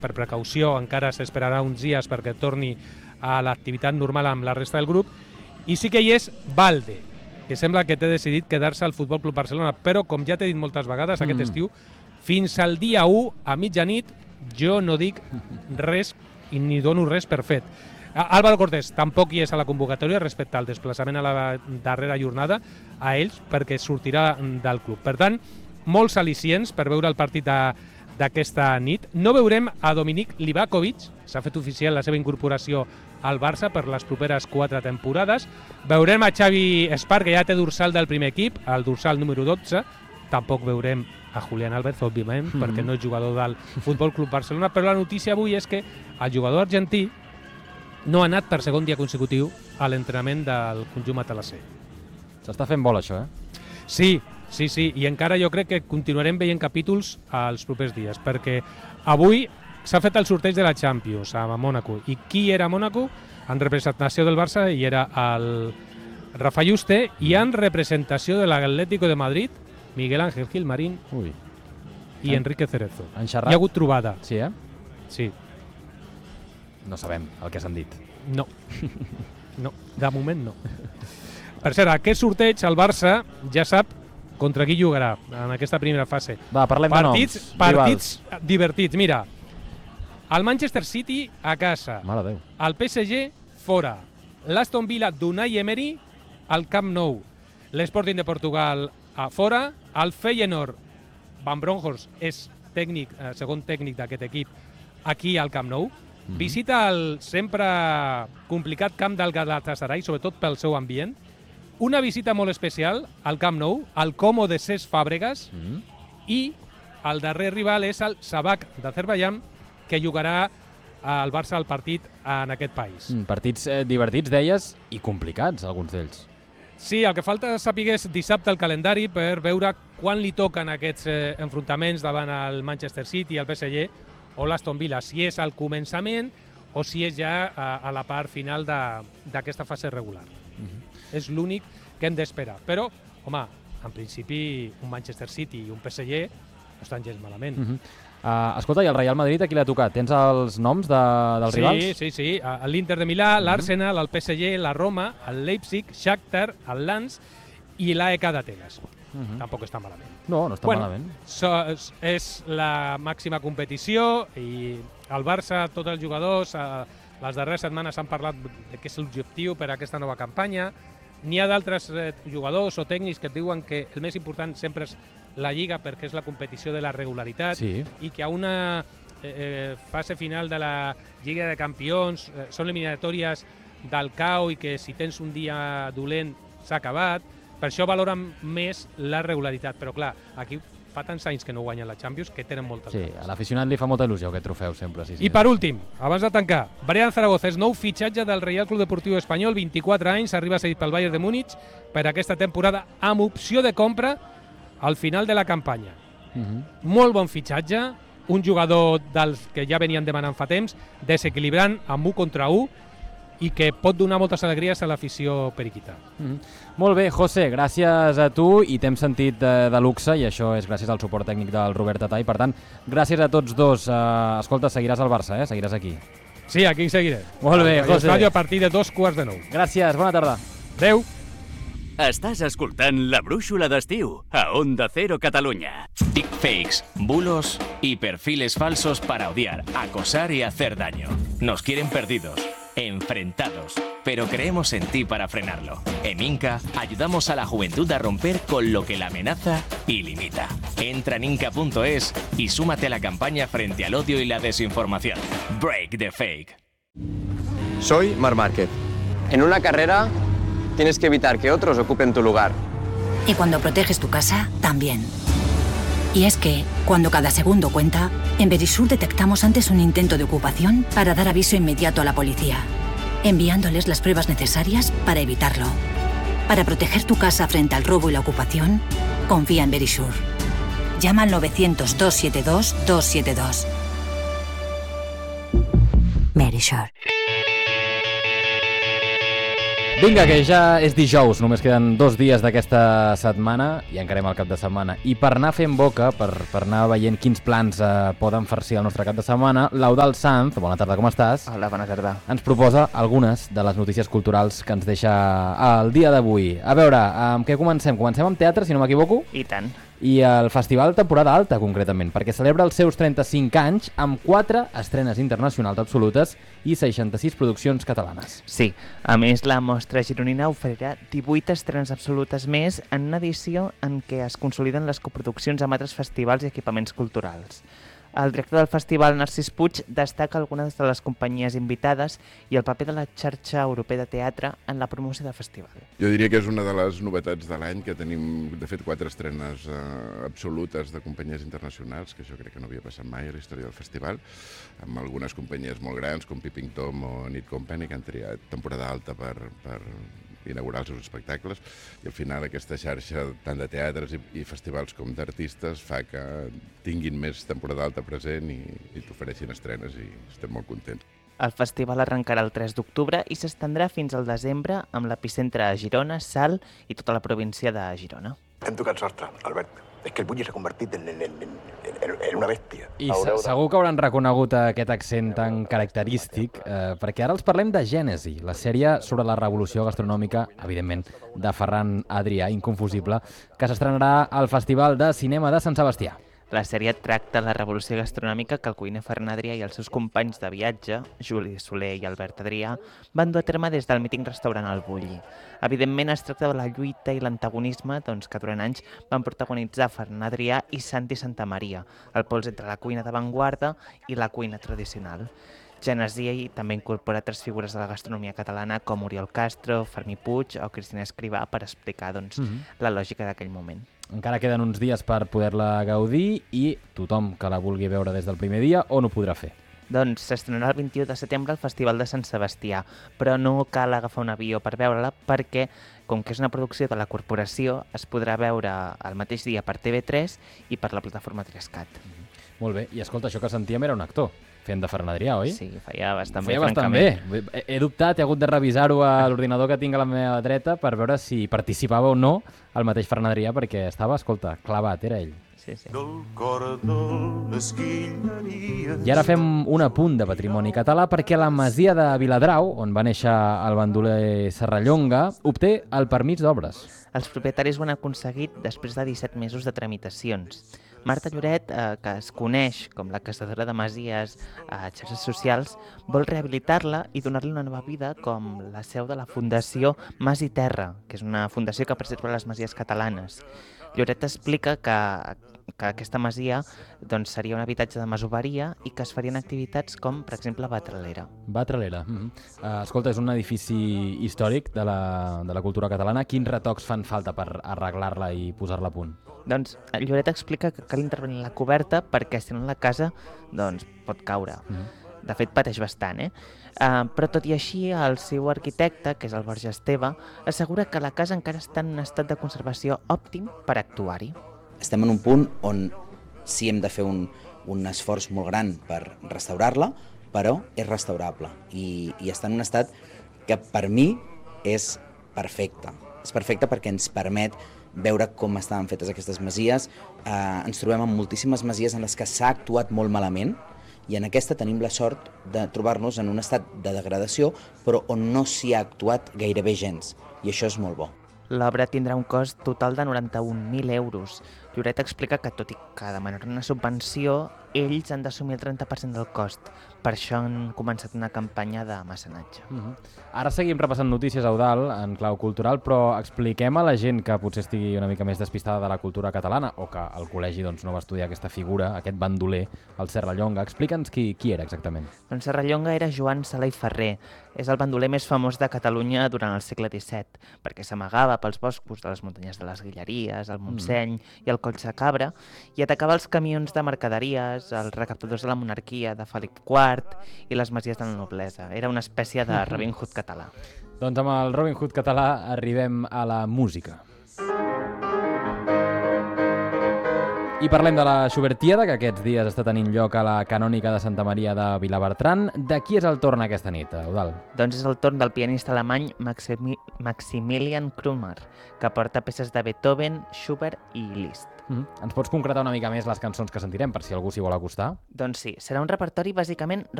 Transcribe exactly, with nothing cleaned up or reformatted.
per precaució encara s'esperarà uns dies perquè torni a l'activitat normal amb la resta del grup, i sí que hi és Valde, que sembla que té decidit quedar-se al Futbol Club Barcelona, però com ja t'he dit moltes vegades, aquest mm. estiu, fins al dia u, a mitjanit, jo no dic res i ni dono res per fet. Álvaro Cortés tampoc hi és a la convocatòria respecte al desplaçament a la darrera jornada a ells perquè sortirà del club. Per tant, molts al·licients per veure el partit d'aquesta nit. No veurem a Dominik Livakovic, s'ha fet oficial la seva incorporació al Barça per les properes quatre temporades. Veurem a Xavi Espar, que ja té dorsal del primer equip, el dorsal número dotze. Tampoc veurem a Julián Álvarez, òbviament, mm-hmm. perquè no és jugador del Futbol Club Barcelona, però la notícia avui és que el jugador argentí no ha anat per segon dia consecutiu a l'entrenament del conjunt matalasser. S'està fent bola, això, eh? Sí, sí, sí, i encara jo crec que continuarem veient capítols als propers dies, perquè avui s'ha fet el sorteig de la Champions a Mònaco. I qui era a Mònaco? En representació del Barça hi era el Rafa Juste, i en representació de l'Atlético de Madrid, Miguel Ángel Gilmarín Ui. i en... Enrique Cerezo. Han xerrat? Hi ha hagut trobada. Sí, eh? Sí. No sabem el que s'han dit. No. No, de moment no. Per cert, aquest sorteig el Barça ja sap contra qui jugarà en aquesta primera fase. Va, parlem partits, de noms. Partits Rivals. divertits. Mira, el Manchester City a casa. Mare Déu. El P S G fora. L'Aston Villa d'Unai Emery al Camp Nou. L'Sporting de Portugal a fora. El Feyenoord, Van Bronckhorst és tècnic, eh, segon tècnic d'aquest equip aquí al Camp Nou. Mm-hmm. Visita el sempre complicat camp del Galatasaray, sobretot pel seu ambient. Una visita molt especial al Camp Nou, al Como de Cesc Fàbregas, mm-hmm. i el darrer rival és el Sabak d'Azerbaiyán, que jugarà al Barça al partit en aquest país. Mm, partits eh, divertits, deies, i complicats, alguns d'ells. Sí, el que falta és saber dissabte el calendari per veure quan li toquen aquests eh, enfrontaments davant el Manchester City, el P S G o l'Aston Villa, si és al començament o si és ja a, a la part final d'aquesta fase regular. Mm-hmm. És l'únic que hem d'esperar. Però, home, en principi un Manchester City i un P S G no estan gens malament. Mm-hmm. Uh, escolta, i el Real Madrid a qui l'ha tocat? Tens els noms de, dels sí, rivals? Sí, sí, sí. L'Inter de Milà, mm-hmm. l'Arsenal, el P S G, la Roma, el Leipzig, Shakhtar, el Lens i l'A E K d'Atenes. Mm-hmm. Tampoc està malament. No, no està bueno, malament. So, és, és la màxima competició i el Barça, tots els jugadors, eh, les darreres setmanes han parlat de què és l'objectiu per a aquesta nova campanya. N'hi ha d'altres eh, jugadors o tècnics que et diuen que el més important sempre és la Lliga perquè és la competició de la regularitat, sí. i que a una eh, fase final de la Lliga de Campions eh, són eliminatòries del cau i que si tens un dia dolent s'ha acabat. Per això valoren més la regularitat. Però clar, aquí fa tants anys que no guanyen la Champions que tenen moltes sí, ganes. A l'aficionat li fa molta il·lusió aquest trofeu sempre. Sí, sí. I per últim, abans de tancar, Brian Zaragoza és nou fitxatge del Real Club Deportiu Espanyol, vint-i-quatre anys, arriba cedit pel Bayern de Múnich per aquesta temporada amb opció de compra al final de la campanya. Uh-huh. Molt bon fitxatge, un jugador dels que ja venien demanant fa temps, desequilibrant amb u contra u i que pot donar moltes alegries a l'afició periquita. Uh-huh. Molt bé, José, gràcies a tu i t'hem sentit de, de luxe i això és gràcies al suport tècnic del Robert Tatà i per tant, gràcies a tots dos. Uh, escolta, seguiràs al Barça, eh? Seguiràs aquí. Sí, aquí seguiré. Molt bé, José. L'estadi a partir de dos quarts de nou. Gràcies, bona tarda. Adéu. Estàs escoltant La Brúixola d'Estiu a Onda Cero Cataluña. Deepfakes, bulos y perfiles falsos para odiar, acosar y hacer daño. Nos quieren perdidos, enfrentados, pero creemos en ti para frenarlo. En Inca ayudamos a la juventud a romper con lo que la amenaza y limita. Entra en inca punto es y súmate a la campaña frente al odio y la desinformación. Break the fake. Soy Marc Márquez. En una carrera tienes que evitar que otros ocupen tu lugar. Y cuando proteges tu casa, también. Y es que, cuando cada segundo cuenta, en Verisur detectamos antes un intento de ocupación para dar aviso inmediato a la policía, enviándoles las pruebas necesarias para evitarlo. Para proteger tu casa frente al robo y la ocupación, confía en Verisur. Llama al novecientos, doscientos setenta y dos, doscientos setenta y dos. Verisur. Vinga, que ja és dijous, només queden dos dies d'aquesta setmana i encarem el cap de setmana. I per anar fent boca, per, per anar veient quins plans eh, poden farcir el nostre cap de setmana, l'Eudald Sanz, bona tarda, com estàs? Hola, bona tarda. Ens proposa algunes de les notícies culturals que ens deixa el dia d'avui. A veure, amb què comencem? Comencem amb teatre, si no m'equivoco? I tant. I el Festival Temporada Alta, concretament, perquè celebra els seus trenta-cinc anys amb quatre estrenes internacionals absolutes i seixanta-sis produccions catalanes. Sí, a més, la mostra gironina oferirà divuit estrenes absolutes més en una edició en què es consoliden les coproduccions amb altres festivals i equipaments culturals. El director del festival, Narcís Puig, destaca algunes de les companyies invitades i el paper de la xarxa europea de teatre en la promoció del festival. Jo diria que és una de les novetats de l'any, que tenim, de fet, quatre estrenes eh, absolutes de companyies internacionals, que això crec que no havia passat mai a la història del festival, amb algunes companyies molt grans, com Peeping Tom o Need Company, que han triat temporada alta per, per inaugurar els seus espectacles, i al final aquesta xarxa tant de teatres i, i festivals com d'artistes fa que tinguin més temporada alta present i, i t'ofereixin estrenes, i estem molt contents. El festival arrencarà el tres d'octubre i s'estendrà fins al desembre amb l'epicentre a Girona, Salt i tota la província de Girona. Hem tocat sostre, Albert. És que el Bulli s'ha convertit en, en, en, en, en una bèstia. I se segur que hauran reconegut aquest accent tan característic, eh, perquè ara els parlem de Gènesi, la sèrie sobre la revolució gastronòmica, evidentment, de Ferran Adrià, inconfusible, que s'estrenarà al Festival de Cinema de Sant Sebastià. La sèrie tracta la revolució gastronòmica que el cuiner Ferran Adrià i els seus companys de viatge, Juli Soler i Albert Adrià, van dur a terme des del mític restaurant El Bulli. Evidentment es tracta de la lluita i l'antagonisme doncs, que durant anys van protagonitzar Ferran Adrià i Santi Santamaria, el pols entre la cuina d'avantguarda i la cuina tradicional. Gènesi també incorpora tres figures de la gastronomia catalana com Oriol Castro, Fermí Puig o Cristina Escrivà per explicar doncs, mm-hmm. la lògica d'aquell moment. Encara queden uns dies per poder-la gaudir i tothom que la vulgui veure des del primer dia on ho podrà fer. Doncs s'estrenarà el vint-i-u de setembre al Festival de Sant Sebastià, però no cal agafar un avió per veure-la perquè, com que és una producció de la corporació, es podrà veure el mateix dia per T V tres i per la plataforma Trescat. Mm-hmm. Molt bé, i escolta, això que sentíem era un actor fent de Ferran Adrià, oi? Sí, feia bastant feia bé, bastant bé. He, he dubtat, he hagut de revisar-ho a l'ordinador que tinc a la meva dreta per veure si participava o no el mateix Ferran Adrià, perquè estava, escolta, clavat, era ell. Sí, sí. I ara fem un apunt de patrimoni català perquè la masia de Viladrau, on va néixer el bandoler Serrallonga, obté el permís d'obres. Els propietaris ho han aconseguit després de disset mesos de tramitacions. Marta Lloret, eh, que es coneix com la caçadora de masies a xarxes socials, vol rehabilitar-la i donar-li una nova vida com la seu de la Fundació Mas i Terra, que és una fundació que preserva les masies catalanes. Lloret explica que, que aquesta masia doncs, seria un habitatge de masoveria i que es farien activitats com, per exemple, Batralera. Batralera. Mm-hmm. uh, escolta, és un edifici històric de la, de la cultura catalana. Quins retocs fan falta per arreglar-la i posar-la a punt? Doncs Lloret explica que cal intervenir en la coberta perquè si no la casa doncs, pot caure. Mm-hmm. De fet, pateix bastant, eh? Uh, però tot i així, el seu arquitecte, que és el Borja Esteve, assegura que la casa encara està en un estat de conservació òptim per actuar-hi. Estem en un punt on sí hem de fer un, un esforç molt gran per restaurar-la, però és restaurable i, i està en un estat que per mi és perfecte. És perfecte perquè ens permet veure com estaven fetes aquestes masies. Eh, ens trobem amb moltíssimes masies en les que s'ha actuat molt malament i en aquesta tenim la sort de trobar-nos en un estat de degradació però on no s'hi ha actuat gairebé gens i això és molt bo. L'obra tindrà un cost total de noranta-un mil euros. Lloret explica que, tot i que demanar una subvenció, ells han d'assumir el trenta per cent del cost. Per això han començat una campanya de mecenatge. Mm-hmm. Ara seguim repassant notícies, Eudald, en clau cultural, però expliquem a la gent que potser estigui una mica més despistada de la cultura catalana o que al col·legi doncs, no va estudiar aquesta figura, aquest bandoler, el Serrallonga. Explica'ns qui, qui era exactament. Doncs Serrallonga era Joan Sala i Ferrer. És el bandoler més famós de Catalunya durant el segle disset, perquè s'amagava pels boscos de les muntanyes de les Guilleries, el Montseny mm. i el Coll de Cabra, i atacava els camions de mercaderies, els recaptadors de la monarquia de Felip quart i les masies de la noblesa. Era una espècie de Robin Hood català. Doncs amb el Robin Hood català arribem a la música. I parlem de la Schubertiada, que aquests dies està tenint lloc a la Canònica de Santa Maria de Vilabertran. De qui és el torn aquesta nit, Eudald? Doncs és el torn del pianista alemany Maximi Maximilian Krummer, que porta peces de Beethoven, Schubert i Liszt. Mm. Ens pots concretar una mica més les cançons que sentirem, per si algú s'hi vol acostar? Doncs sí, serà un repertori bàsicament